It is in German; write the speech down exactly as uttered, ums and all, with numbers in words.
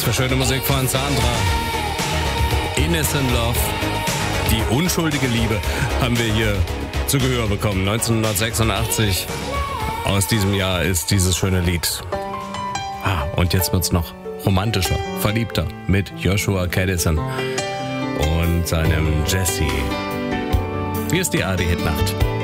für schöne Musik von Sandra. Innocent Love, die unschuldige Liebe, haben wir hier zu Gehör bekommen. neunzehnhundertsechsundachtzig, aus diesem Jahr ist dieses schöne Lied. Ah, und jetzt wird's noch romantischer, verliebter mit Joshua Kadison und seinem Jesse. Hier ist die A R D Hitnacht.